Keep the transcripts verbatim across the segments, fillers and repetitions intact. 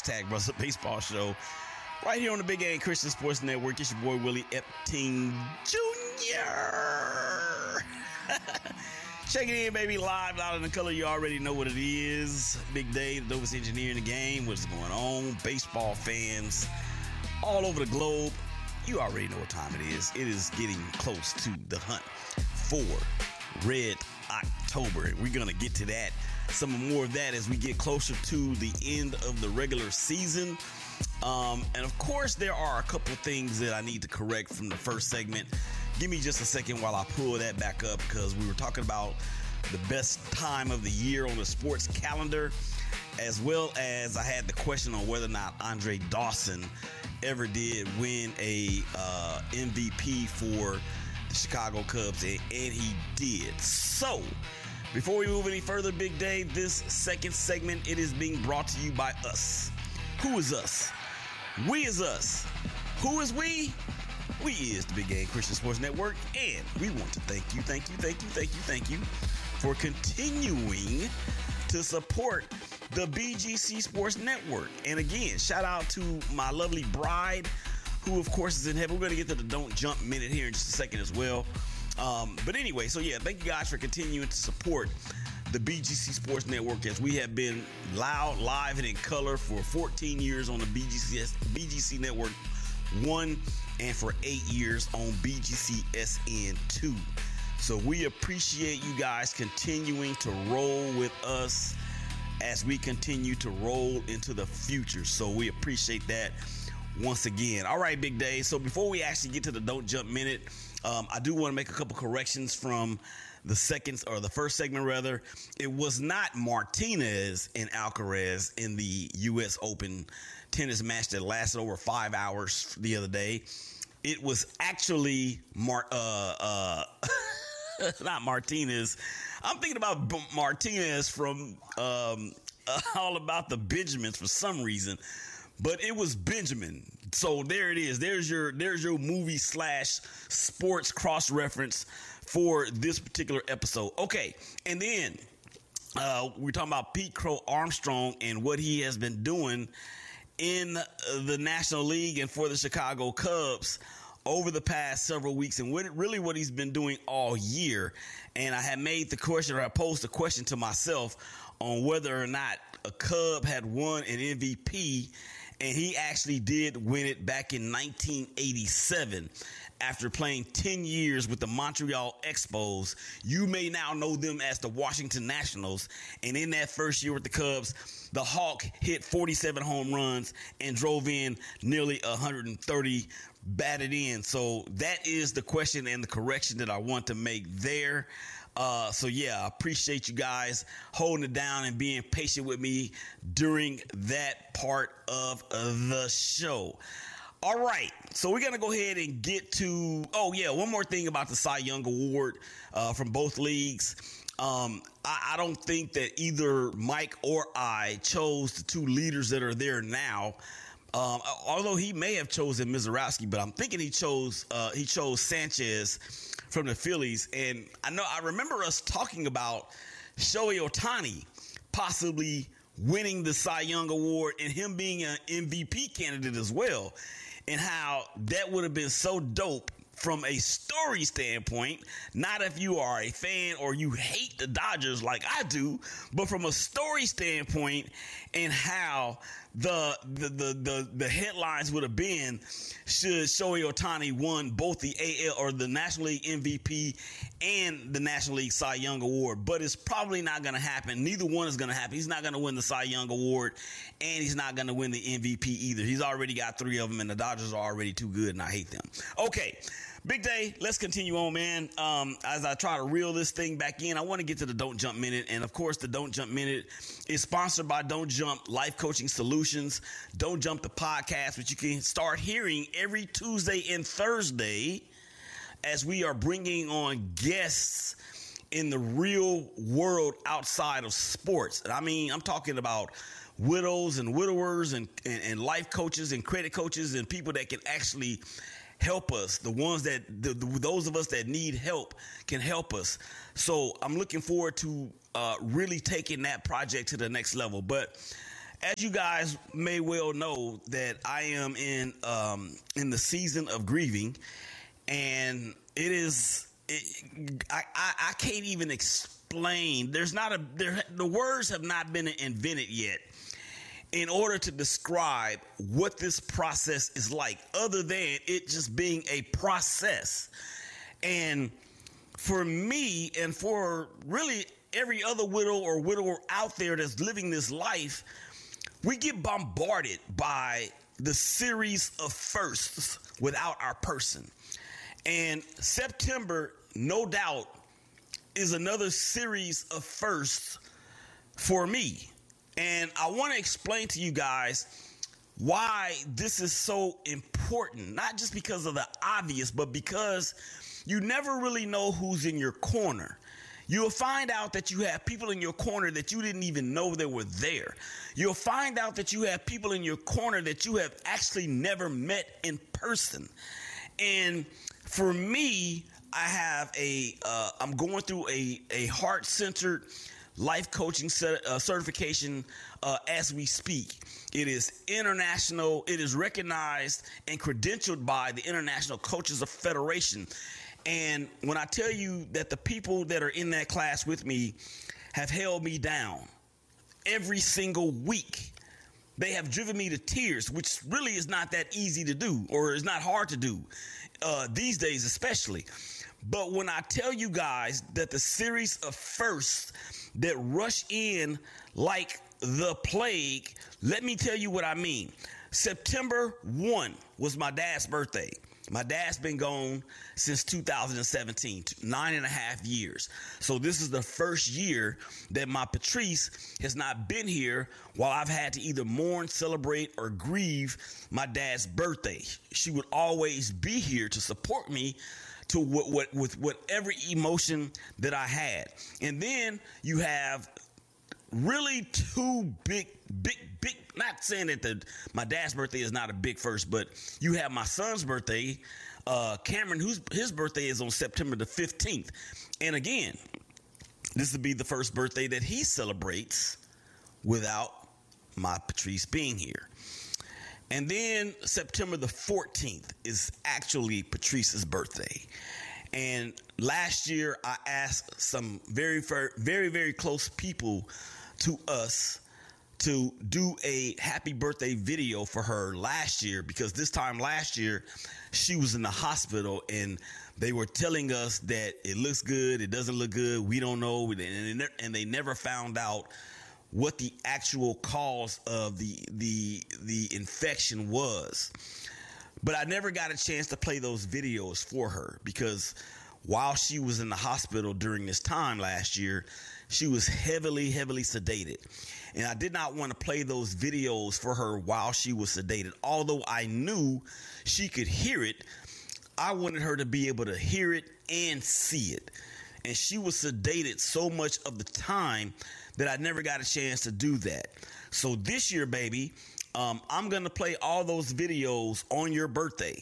hashtag Russell Baseball Show. Right here on the Big Game Christian Sports Network. It's your boy Willie Epting Junior Check it in, baby, live, loud in the color. You already know what it is. Big Day, the dopest engineer in the game. What's going on? Baseball fans all over the globe. You already know what time it is. It is getting close to the hunt for Red October. We're going to get to that, some more of that as we get closer to the end of the regular season. Um, and of course, there are a couple of things that I need to correct from the first segment. Give me just a second while I pull that back up, because we were talking about the best time of the year on the sports calendar, as well as I had the question on whether or not Andre Dawson ever did win a uh, M V P for the Chicago Cubs, and, and he did. So, before we move any further, Big Day, this second segment, it is being brought to you by us. Who is us? We is us. Who is we? We is the Big Game Christian Sports Network, and we want to thank you, thank you, thank you, thank you, thank you for continuing to support the B G C Sports Network. And again, shout out to my lovely bride, who of course is in heaven. We're going to get to the Don't Jump minute here in just a second as well. Um, but anyway, so yeah, thank you guys for continuing to support the B G C Sports Network, as we have been loud, live, and in color for fourteen years on the B G C, B G C Network one, and for eight years on B G C S N two. So we appreciate you guys continuing to roll with us as we continue to roll into the future. So we appreciate that once again. All right, Big Day. So before we actually get to the Don't Jump Minute, um, I do want to make a couple corrections from the second, or the first segment rather. It was not Martinez and Alcaraz in the U S Open tennis match that lasted over five hours the other day. It was actually Mar- uh, uh, not Martinez. I'm thinking about B- Martinez from um, uh, All About the Benjamins for some reason. But it was Benjamin. So there it is. There's your there's your movie slash sports cross reference for this particular episode. Okay, and then uh, we're talking about Pete Crow Armstrong and what he has been doing in the National League and for the Chicago Cubs over the past several weeks, and what, really what he's been doing all year. And I had made the question, or I posed the question to myself on whether or not a Cub had won an M V P, and he actually did win it back in nineteen eighty-seven after playing ten years with the Montreal Expos. You may now know them as the Washington Nationals. And in that first year with the Cubs, the Hawk hit forty-seven home runs and drove in nearly one hundred thirty batted in. So that is the question and the correction that I want to make there. Uh, so yeah, I appreciate you guys holding it down and being patient with me during that part of the show. All right, so we're going to go ahead and get to, oh yeah, one more thing about the Cy Young Award uh, from both leagues. Um, I, I don't think that either Mike or I chose the two leaders that are there now. Um, although he may have chosen Mizorowski, but I'm thinking he chose uh, he chose Sanchez from the Phillies. And I know I remember us talking about Shohei Ohtani possibly winning the Cy Young Award and him being an M V P candidate as well, and how that would have been so dope from a story standpoint. Not if you are a fan or you hate the Dodgers like I do, but from a story standpoint, and how the the the the, the headlines would have been should Shohei Ohtani won both the A L or the National League M V P and the National League Cy Young Award. But it's probably not going to happen. Neither one is going to happen. He's not going to win the Cy Young Award, and he's not going to win the M V P either. He's already got three of them, and the Dodgers are already too good, and I hate them. Okay, Big Day, let's continue on, man. Um, as I try to reel this thing back in, I want to get to the Don't Jump Minute. And, of course, the Don't Jump Minute is sponsored by Don't Jump Life Coaching Solutions. Don't Jump the podcast, which you can start hearing every Tuesday and Thursday as we are bringing on guests in the real world outside of sports. And I mean, I'm talking about widows and widowers and, and, and life coaches and credit coaches and people that can actually help us. The ones that, the, the, those of us that need help can help us. So I'm looking forward to uh, really taking that project to the next level. But as you guys may well know, that I am in um, in the season of grieving, and it is it, I, I I can't even explain. There's not a there the words have not been invented yet in order to describe what this process is like, other than it just being a process. And for me, and for really every other widow or widower out there that's living this life, we get bombarded by the series of firsts without our person. And September, no doubt, is another series of firsts for me. And I want to explain to you guys why this is so important, not just because of the obvious, but because you never really know who's in your corner. You'll find out that you have people in your corner that you didn't even know they were there. You'll find out that you have people in your corner that you have actually never met in person. And for me, I have a, uh, I'm going through a, a heart-centered life coaching cert- uh, certification uh, as we speak. It is international. It is recognized and credentialed by the International Coaches of Federation. And when I tell you that the people that are in that class with me have held me down every single week, they have driven me to tears, which really is not that easy to do, or is not hard to do uh, these days especially. But when I tell you guys that the series of firsts that rush in like the plague, let me tell you what I mean. September first was my dad's birthday. My dad's been gone since two thousand seventeen, nine and a half years. So this is the first year that my Patrice has not been here while I've had to either mourn, celebrate, or grieve my dad's birthday. She would always be here to support me to what, what with whatever emotion that I had. And then you have really two big, big, big, not saying that the my dad's birthday is not a big first, but you have my son's birthday, uh, Cameron, whose his birthday is on September the fifteenth. And again, this will be the first birthday that he celebrates without my Patrice being here. And then September the fourteenth is actually Patrice's birthday. And last year I asked some very, very, very close people to us to do a happy birthday video for her last year, because this time last year she was in the hospital and they were telling us that it looks good, it doesn't look good, we don't know, and they never found out what the actual cause of the the the infection was. But I never got a chance to play those videos for her, because while she was in the hospital during this time last year, she was heavily, heavily sedated. And I did not want to play those videos for her while she was sedated. Although I knew she could hear it, I wanted her to be able to hear it and see it. And she was sedated so much of the time that I never got a chance to do that. So this year, baby, um, I'm going to play all those videos on your birthday.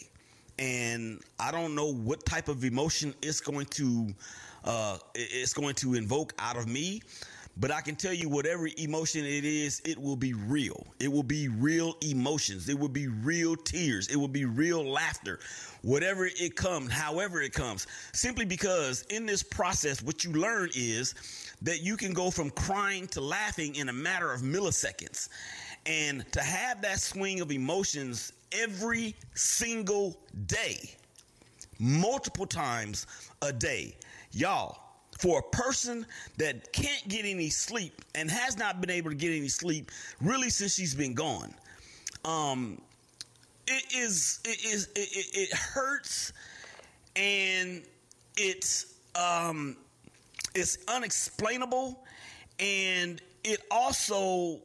And I don't know what type of emotion it's going to uh, it's going to invoke out of me. But I can tell you, whatever emotion it is, it will be real. It will be real emotions. It will be real tears. It will be real laughter. Whatever it comes, however it comes. Simply because in this process, what you learn is that you can go from crying to laughing in a matter of milliseconds. And to have that swing of emotions every single day, multiple times a day, y'all, for a person that can't get any sleep and has not been able to get any sleep really since she's been gone, um, it is it is it, it, it hurts, and it's um, it's unexplainable, and it also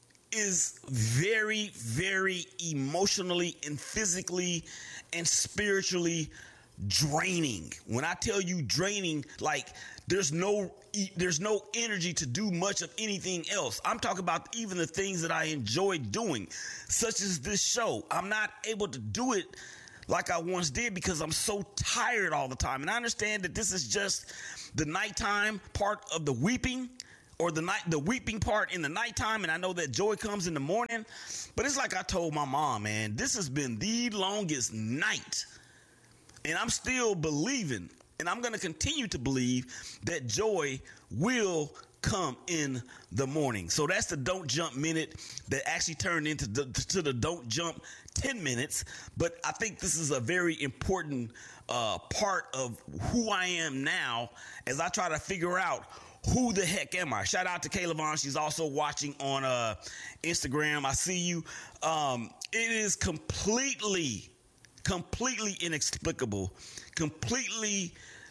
is very, very emotionally and physically and spiritually draining. When I tell you draining, like there's no there's no energy to do much of anything else. I'm talking about even the things that I enjoy doing, such as this show. I'm not able to do it like I once did because I'm so tired all the time. And I understand that this is just the nighttime part of the weeping or the night, the weeping part in the nighttime, and I know that joy comes in the morning. But it's like I told my mom, man, this has been the longest night, and I'm still believing, and I'm going to continue to believe that joy will come in the morning. So that's the Don't Jump minute that actually turned into the, to the Don't Jump ten minutes. But I think this is a very important uh, part of who I am now as I try to figure out who the heck am I? Shout out to Kayla Vaughn. She's also watching on uh, Instagram. I see you. Um, it is completely, completely inexplicable, completely,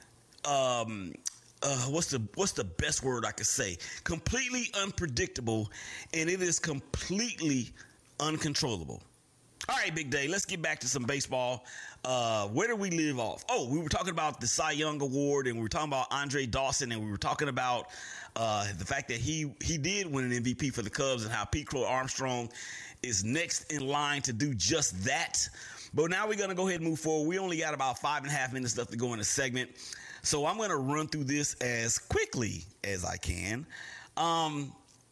um, uh, what's the what's the best word I could say? Completely unpredictable, and it is completely uncontrollable. All right, Big Day, let's get back to some baseball. Uh, where do we leave off? Oh, we were talking about the Cy Young Award, and we were talking about Andre Dawson, and we were talking about uh, the fact that he he did win an M V P for the Cubs, and how Pete Crow Armstrong is next in line to do just that. But now we're going to go ahead and move forward. We only got about five and a half minutes left to go in the segment, so I'm going to run through this as quickly as I can. Um,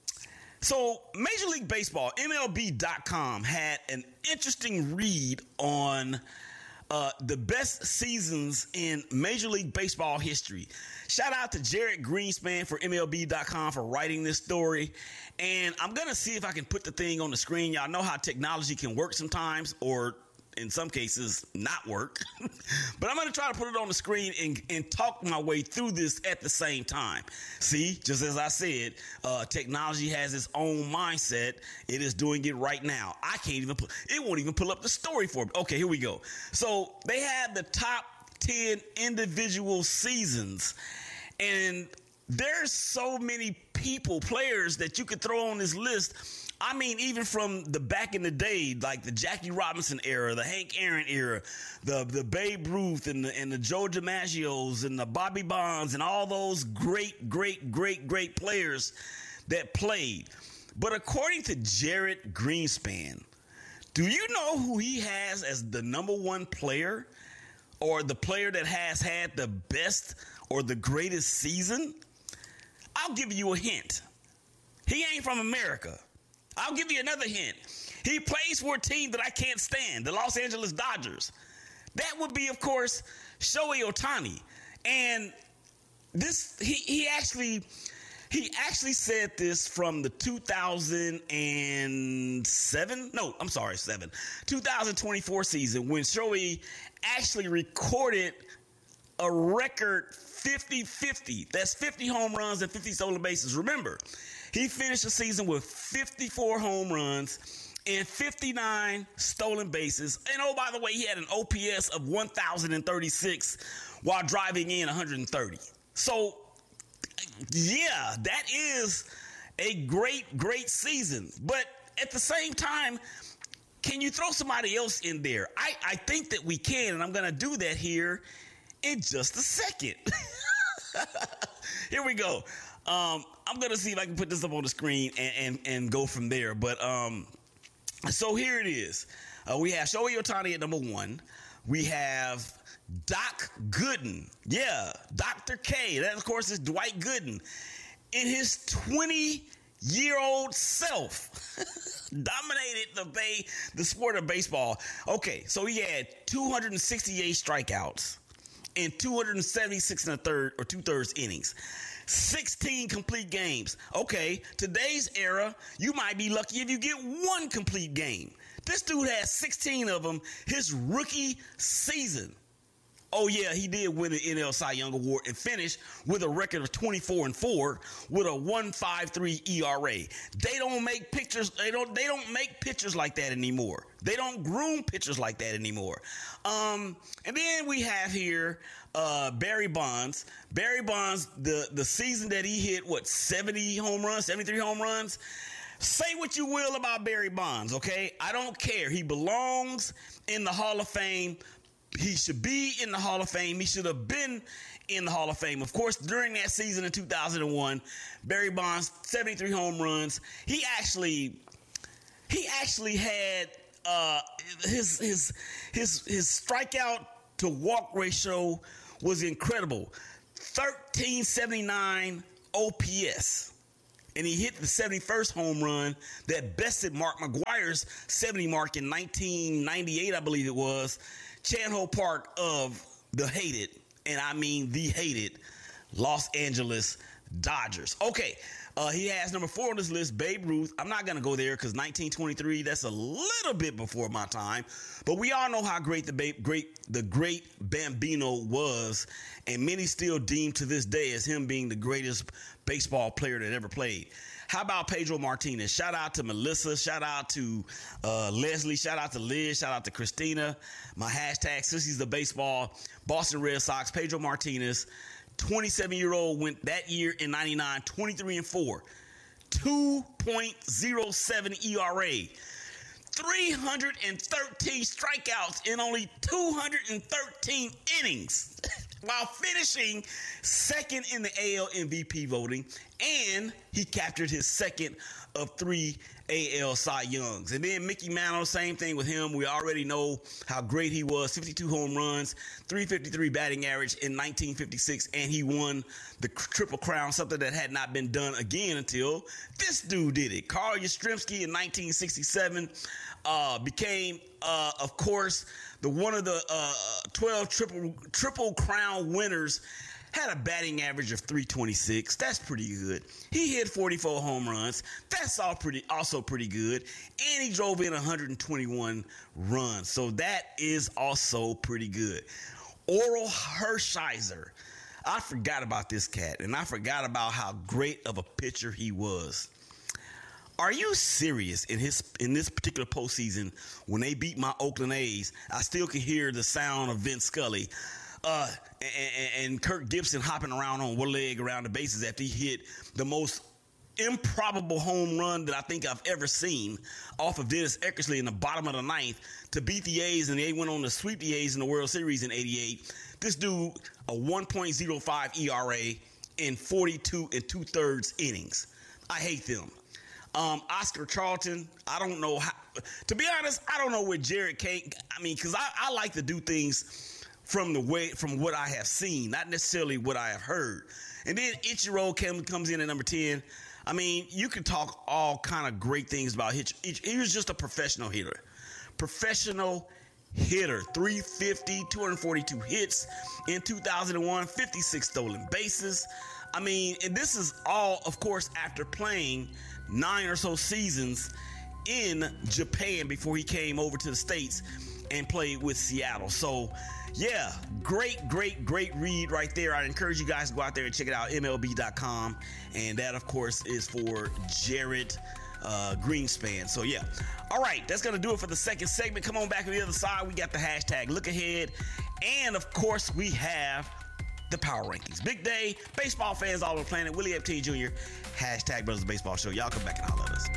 So Major League Baseball, M L B dot com, had an interesting read on uh, the best seasons in Major League Baseball history. Shout out to Jared Greenspan for M L B dot com for writing this story. And I'm going to see if I can put the thing on the screen. Y'all know how technology can work sometimes, or in some cases not work. But I'm going to try to put it on the screen and, and talk my way through this at the same time. See, just as I said, uh, technology has its own mindset. It is doing it right now. I can't even put, it won't even pull up the story for me. Okay, here we go. So they had the top ten individual seasons, and there's so many people, players that you could throw on this list. I mean, even from the back in the day, like the Jackie Robinson era, the Hank Aaron era, the the Babe Ruth and the, and the Joe DiMaggios and the Bobby Bonds and all those great, great, great, great players that played. But according to Jared Greenspan, do you know who he has as the number one player, or the player that has had the best or the greatest season? I'll give you a hint. He ain't from America. I'll give you another hint. He plays for a team that I can't stand, the Los Angeles Dodgers. That would be, of course, Shohei Ohtani. And this, he, he actually, he actually said this from the two thousand seven, no, I'm sorry, seven, two thousand twenty-four season, when Shohei actually recorded a record fifty-fifty. That's fifty home runs and fifty stolen bases. Remember, he finished the season with fifty-four home runs and fifty-nine stolen bases. And oh, by the way, he had an O P S of one thousand thirty-six while driving in one hundred thirty. So, yeah, that is a great, great season. But at the same time, can you throw somebody else in there? I, I think that we can, and I'm going to do that here in just a second. Here we go. Um, I'm going to see if I can put this up on the screen and, and, and go from there. But um, so here it is. Uh, we have Shohei Ohtani at number one. We have Doc Gooden. Yeah, Doctor K. That, of course, is Dwight Gooden. In his twenty-year-old self, dominated the bay, the sport of baseball. Okay, so he had two hundred sixty-eight strikeouts in two hundred seventy-six and a third or two thirds innings, sixteen complete games. Okay, today's era, you might be lucky if you get one complete game. This dude has sixteen of them his rookie season. Oh yeah, he did win the N L Cy Young Award and finish with a record of twenty-four and four with a one point five three E R A. They don't make pictures. They don't. They don't make pitchers like that anymore. They don't groom pitchers like that anymore. Um, and then we have here uh, Barry Bonds. Barry Bonds, the the season that he hit, what, seventy home runs, seventy-three home runs. Say what you will about Barry Bonds, okay? I don't care. He belongs in the Hall of Fame. He should be in the Hall of Fame. He should have been in the Hall of Fame. Of course, during that season in two thousand one, Barry Bonds, seventy-three home runs. He actually, he actually had uh, his his his his strikeout to walk ratio was incredible, thirteen seventy-nine O P S. and he hit the seventy-first home run that bested Mark McGwire's seventy mark in nineteen ninety-eight, I believe it was. Chan Ho Park of the hated, and I mean the hated, Los Angeles Dodgers. Okay, uh, he has number four on this list, Babe Ruth. I'm not going to go there because nineteen twenty-three, that's a little bit before my time. But we all know how great the Babe, great the great Bambino was, and many still deem to this day as him being the greatest baseball player that ever played. How about Pedro Martinez? Shout out to Melissa. Shout out to uh, Leslie. Shout out to Liz. Shout out to Christina. My hashtag, Sissies the Baseball, Boston Red Sox, Pedro Martinez. twenty-seven-year-old went that year in ninety-nine, twenty-three and four, two point oh seven E R A, three hundred thirteen strikeouts in only two hundred thirteen innings, while finishing second in the A L M V P voting, and he captured his second of three A L Cy Youngs. And then Mickey Mantle, same thing with him. We already know how great he was. fifty-two home runs, three fifty-three batting average in nineteen fifty-six, and he won the Triple Crown, something that had not been done again until this dude did it. Carl Yastrzemski in nineteen sixty-seven uh, became, uh, of course, the one of the uh, twelve Triple Triple Crown winners. Had a batting average of three twenty-six. That's pretty good. He hit forty-four home runs. That's all pretty, also pretty good. And he drove in one hundred twenty-one runs. So that is also pretty good. Oral Hershiser. I forgot about this cat, and I forgot about how great of a pitcher he was. Are you serious? In his in this particular postseason, when they beat my Oakland A's, I still can hear the sound of Vince Scully. Uh, and, and Kirk Gibson hopping around on one leg around the bases after he hit the most improbable home run that I think I've ever seen off of Dennis Eckersley in the bottom of the ninth to beat the A's, and they went on to sweep the A's in the World Series in eighty-eight. This dude, a one point oh five E R A in forty-two and two-thirds innings. I hate them. Um, Oscar Charlton, I don't know how. To be honest, I don't know where Jared came. I mean, because I, I like to do things from the way, from what I have seen, not necessarily what I have heard. And then Ichiro came, comes in at number ten. I mean, you can talk all kind of great things about Hitch. He was just a professional hitter. Professional hitter. three fifty, two hundred forty-two hits in two thousand one, fifty-six stolen bases. I mean, and this is all, of course, after playing nine or so seasons in Japan before he came over to the States and played with Seattle. So, yeah, great, great, great read right there. I encourage you guys to go out there and check it out, M L B dot com. And that, of course, is for Jared uh, Greenspan. So, yeah. All right, that's going to do it for the second segment. Come on back on the other side. We got the hashtag look ahead. And, of course, we have the power rankings. Big day. Baseball fans all over the planet. Willie Epstein Junior Hashtag Brothers Baseball Show. Y'all come back and holler at us.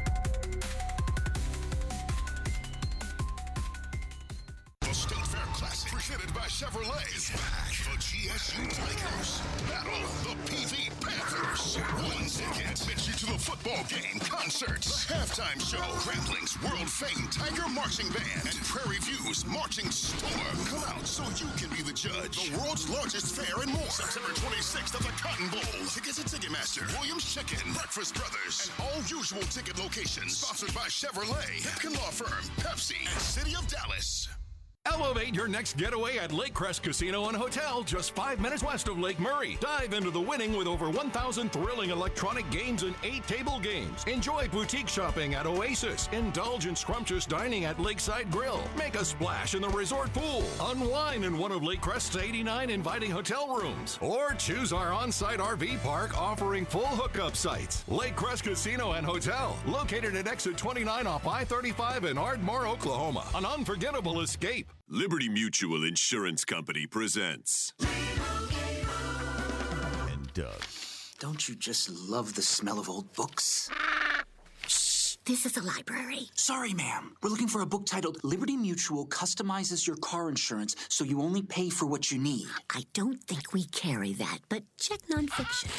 Presented by Chevrolet is back. The G S U Tigers battle the P V Panthers. One ticket gets you to the football game, concerts, the halftime show, Rambling's world-famed Tiger Marching Band, and Prairie View's Marching Storm. Come out so you can be the judge. The world's largest fair and more. September twenty-sixth at the Cotton Bowl. Tickets at Ticketmaster, Williams Chicken, Breakfast Brothers, and all usual ticket locations. Sponsored by Chevrolet, Hipkin Law Firm, Pepsi, and City of Dallas. Elevate your next getaway at Lakecrest Casino and Hotel, just five minutes west of Lake Murray. Dive into the winning with over one thousand thrilling electronic games and eight table games. Enjoy boutique shopping at Oasis. Indulge in scrumptious dining at Lakeside Grill. Make a splash in the resort pool. Unwind in one of Lakecrest's eighty-nine inviting hotel rooms. Or choose our on-site R V park offering full hookup sites. Lakecrest Casino and Hotel, located at exit twenty-nine off I thirty-five in Ardmore, Oklahoma. An unforgettable escape. Liberty Mutual Insurance Company presents. And Doug. Don't you just love the smell of old books? Shh, this is a library. Sorry, ma'am. We're looking for a book titled Liberty Mutual Customizes Your Car Insurance so you only pay for what you need. I don't think we carry that, but check nonfiction.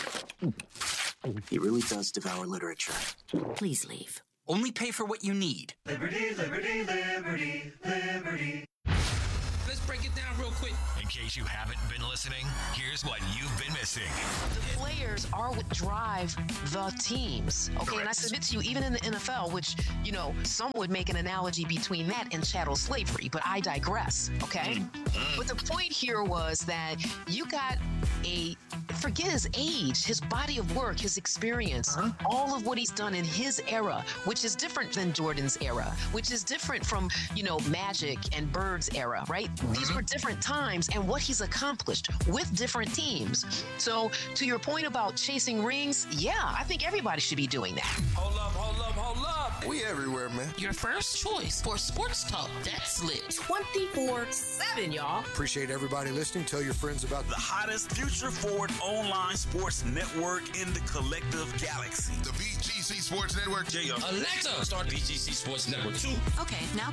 He really does devour literature. Please leave. Only pay for what you need. Liberty, liberty, liberty, liberty. This break it down real quick. In case you haven't been listening, here's what you've been missing. The players are what drive the teams. Okay, Correct. And I submit to you, even in the N F L, which, you know, some would make an analogy between that and chattel slavery, but I digress, okay? Mm-hmm. But the point here was that you got a, forget his age, his body of work, his experience, uh-huh. all of what he's done in his era, which is different than Jordan's era, which is different from, you know, Magic and Bird's era, right? Mm-hmm. These were different times and what he's accomplished with different teams. So to your point about chasing rings, yeah, I think everybody should be doing that. Hold up, hold up, hold up. We everywhere, man. Your first choice for sports talk that's lit. twenty-four seven, y'all. Appreciate everybody listening. Tell your friends about the hottest future-forward online sports network in the collective galaxy. The B G C Sports Network. Alexa, start B G C Sports Network two. Okay, now